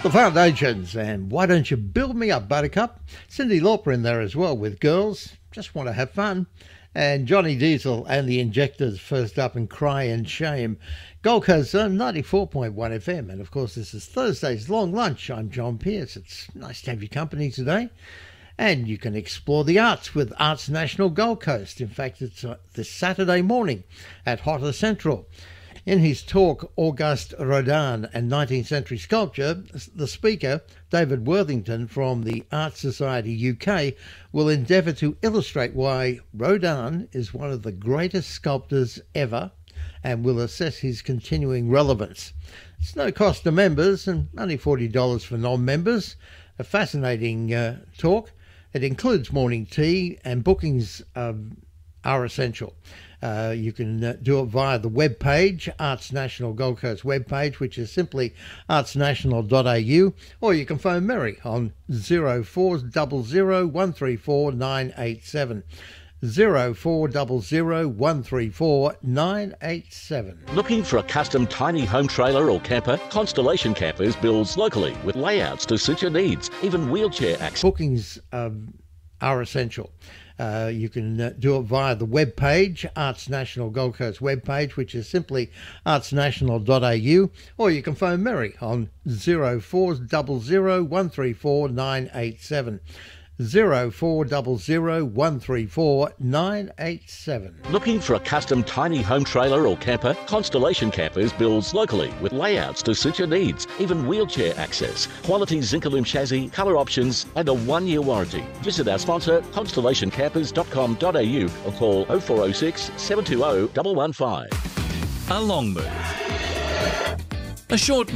The Foundations, and Why Don't You Build Me Up, Buttercup. Cyndi Lauper in there as well with Girls, Just Want to Have Fun. And Johnny Diesel and the Injectors first up in Cry and Shame. Gold Coast Zone 94.1 FM. And of course, this is Thursday's Long Lunch. I'm John Pierce. It's nice to have your company today. And you can explore the arts with Arts National Gold Coast. In fact, it's this Saturday morning at Hotter Central. In his talk, Auguste Rodin and 19th Century Sculpture, the speaker, David Worthington from the Art Society UK, will endeavour to illustrate why Rodin is one of the greatest sculptors ever and will assess his continuing relevance. It's no cost to members and only $40 for non-members. A fascinating talk. It includes morning tea and bookings are essential. You can do it via the web page, Arts National Gold Coast web page, which is simply artsnational.au, or you can phone Mary on 0400 134 987. 0400 134 987. Looking for a custom tiny home trailer or camper? Constellation Campers builds locally with layouts to suit your needs, even wheelchair access. Bookings are essential. You can do it via the web page, Arts National Gold Coast web page, which is simply artsnational.au, or you can phone Mary on 0400 134 987. 0400 134 987. Looking for a custom tiny home trailer or camper? Constellation Campers builds locally with layouts to suit your needs, even wheelchair access, quality Zincalume chassis, colour options and a 1-year warranty. Visit our sponsor constellationcampers.com.au or call 0406 720 115. A long move. A short